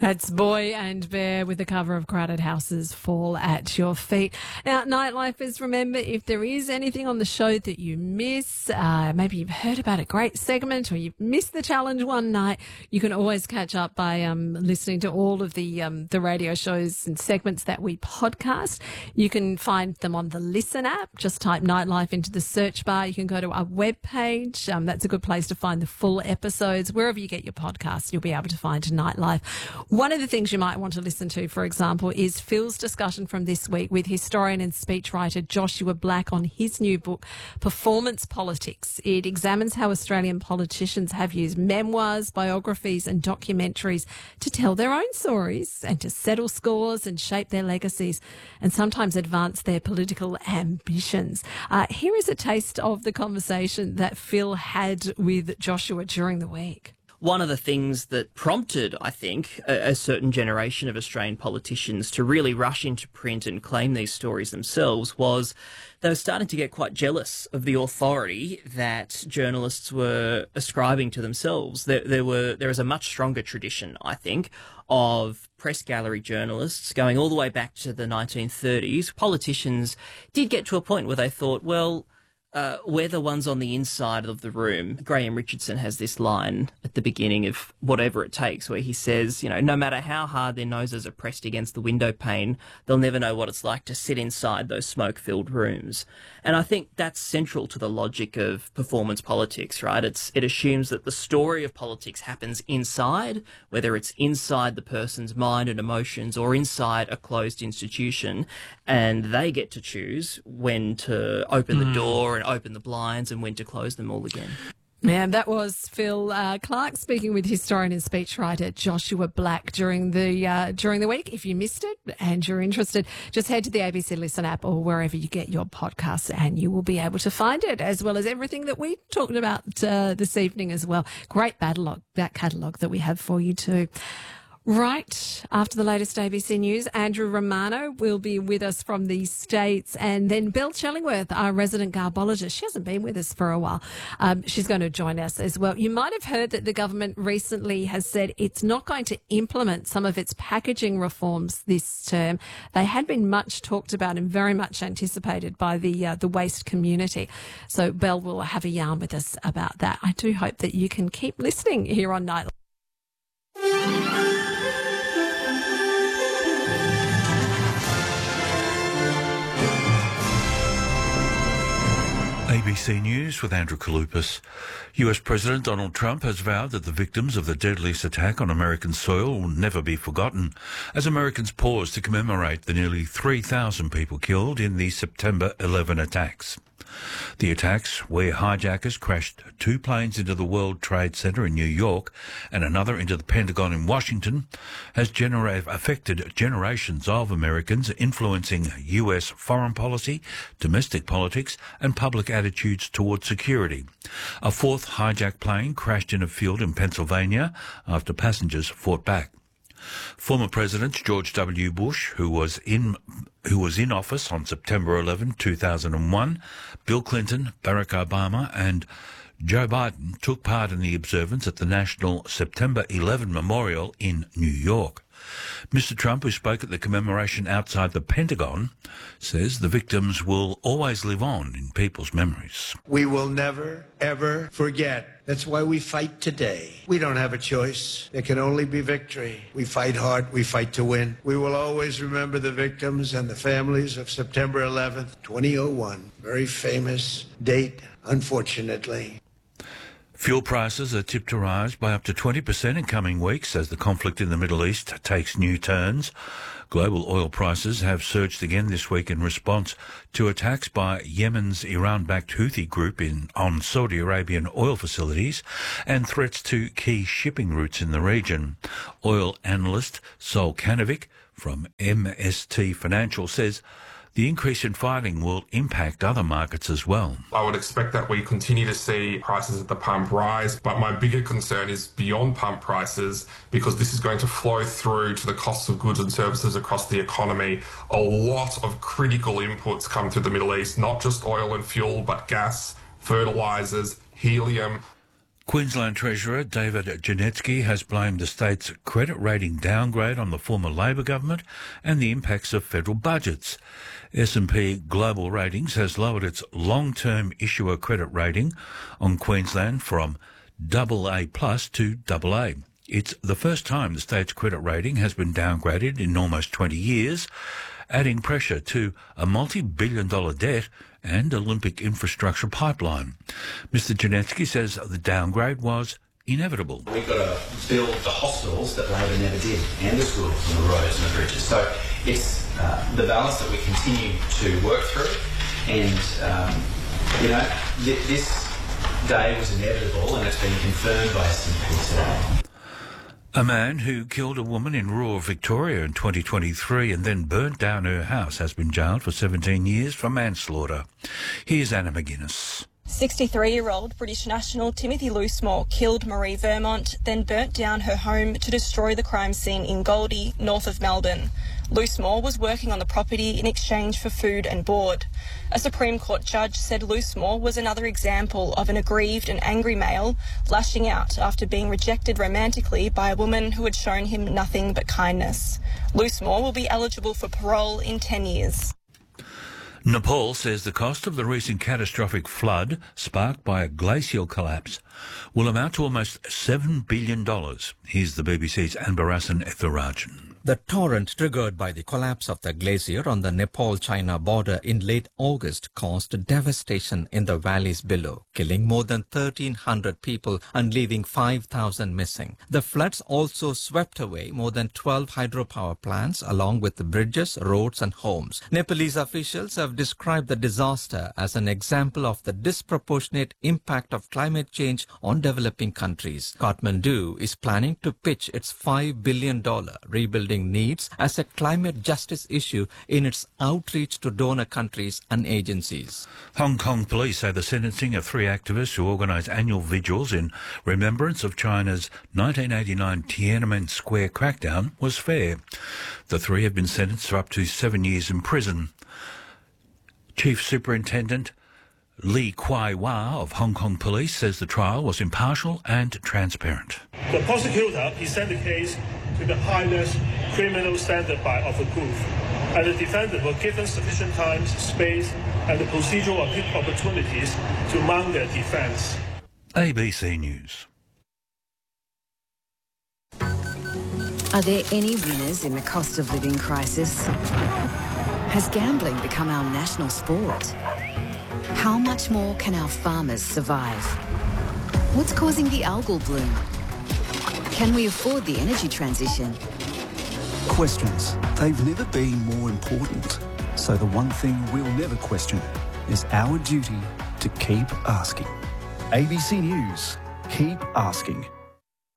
That's Boy and Bear with the cover of Crowded Houses, Fall at Your Feet. Now, Nightlifers, remember, if there is anything on the show that you miss, maybe you've heard about a great segment or you've missed the challenge one night, you can always catch up by listening to all of the radio shows and segments that we podcast. You can find them on the Listen app. Just type Nightlife into the search bar. You can go to our webpage. That's a good place to find the full episodes. Wherever you get your podcasts, you'll be able to find Nightlife. One of the things you might want to listen to, for example, is Phil's discussion from this week with historian and speechwriter Joshua Black on his new book, Performance Politics. It examines how Australian politicians have used memoirs, biographies and documentaries to tell their own stories and to settle scores and shape their legacies and sometimes advance their political ambitions. Here is a taste of the conversation that Phil had with Joshua during the week. One of the things that prompted, I think, a certain generation of Australian politicians to really rush into print and claim these stories themselves was they were starting to get quite jealous of the authority that journalists were ascribing to themselves. There is a much stronger tradition, I think, of press gallery journalists going all the way back to the 1930s. Politicians did get to a point where they thought, well, we're the ones on the inside of the room. Graham Richardson has this line at the beginning of Whatever It Takes where he says, you know, no matter how hard their noses are pressed against the window pane, they'll never know what it's like to sit inside those smoke-filled rooms. And I think that's central to the logic of performance politics, right? It assumes that the story of politics happens inside, whether it's inside the person's mind and emotions or inside a closed institution, and they get to choose when to open the door and open the blinds and when to close them all again. Yeah, that was Phil Clark speaking with historian and speechwriter Joshua Black during the week. If you missed it and you're interested, just head to the ABC Listen app or wherever you get your podcasts and you will be able to find it, as well as everything that we talked about this evening as well. Great catalogue that we have for you too. Right after the latest ABC News, Andrew Romano will be with us from the States, and then Belle Chellingworth, our resident garbologist. She hasn't been with us for a while. She's going to join us as well. You might have heard that the government recently has said it's not going to implement some of its packaging reforms this term. They had been much talked about and very much anticipated by the waste community. So Belle will have a yarn with us about that. I do hope that you can keep listening here on Nightlife. ABC News with Andrew Kalupas. US President Donald Trump has vowed that the victims of the deadliest attack on American soil will never be forgotten as Americans pause to commemorate the nearly 3,000 people killed in the September 11 attacks. The attacks, where hijackers crashed 2 planes into the World Trade Center in New York and another into the Pentagon in Washington, has affected generations of Americans, influencing US foreign policy, domestic politics and public attitudes towards security. A 4th hijacked plane crashed in a field in Pennsylvania after passengers fought back. Former Presidents George W. Bush, who was in office on September 11, 2001, Bill Clinton, Barack Obama and Joe Biden took part in the observance at the National September 11 Memorial in New York. Mr. Trump, who spoke at the commemoration outside the Pentagon, says the victims will always live on in people's memories. We will never, ever forget. That's why we fight today. We don't have a choice. There can only be victory. We fight hard. We fight to win. We will always remember the victims and the families of September 11th, 2001. Very famous date, unfortunately. Fuel prices are tipped to rise by up to 20% in coming weeks as the conflict in the Middle East takes new turns. Global oil prices have surged again this week in response to attacks by Yemen's Iran-backed Houthi group on Saudi Arabian oil facilities and threats to key shipping routes in the region. Oil analyst Sol Kanovic from MST Financial says the increase in fighting will impact other markets as well. I would expect that we continue to see prices at the pump rise, but my bigger concern is beyond pump prices, because this is going to flow through to the costs of goods and services across the economy. A lot of critical inputs come through the Middle East, not just oil and fuel, but gas, fertilizers, helium. Queensland Treasurer David Janetsky has blamed the state's credit rating downgrade on the former Labor government and the impacts of federal budgets. S&P Global Ratings has lowered its long-term issuer credit rating on Queensland from AA+ to AA. It's the first time the state's credit rating has been downgraded in almost 20 years, adding pressure to a multi-billion-dollar debt and Olympic infrastructure pipeline. Mr. Janetsky says the downgrade was inevitable. We've got to build the hospitals that Labor never did, and the schools and the roads and the bridges. So it's the balance that we continue to work through, and this day was inevitable, and it's been confirmed by S&P today. A man who killed a woman in rural Victoria in 2023 and then burnt down her house has been jailed for 17 years for manslaughter. Here's Anna McGuinness. 63-year-old British national Timothy Loosemore killed Marie Vermont, then burnt down her home to destroy the crime scene in Goldie, north of Melbourne. Loosemore was working on the property in exchange for food and board. A Supreme Court judge said Loosemore was another example of an aggrieved and angry male lashing out after being rejected romantically by a woman who had shown him nothing but kindness. Loosemore will be eligible for parole in 10 years. Nepal says the cost of the recent catastrophic flood sparked by a glacial collapse will amount to almost $7 billion. Here's the BBC's Anbarasan Ethirajan. The torrent triggered by the collapse of the glacier on the Nepal-China border in late August caused devastation in the valleys below, killing more than 1,300 people and leaving 5,000 missing. The floods also swept away more than 12 hydropower plants along with the bridges, roads and homes. Nepalese officials have described the disaster as an example of the disproportionate impact of climate change on developing countries. Kathmandu is planning to pitch its $5 billion rebuilding needs as a climate justice issue in its outreach to donor countries and agencies. Hong Kong police say the sentencing of 3 activists who organised annual vigils in remembrance of China's 1989 Tiananmen Square crackdown was fair. The 3 have been sentenced to up to 7 years in prison. Chief Superintendent Lee Kwai-wah of Hong Kong Police says the trial was impartial and transparent. The prosecutor presented the case to the highest criminal standard of the proof, and the defendant were given sufficient time, space, and the procedural opportunities to mount their defence. ABC News. Are there any winners in the cost of living crisis? Has gambling become our national sport? How much more can our farmers survive? What's causing the algal bloom? Can we afford the energy transition? Questions. They've never been more important. So the one thing we'll never question is our duty to keep asking. ABC News. Keep asking.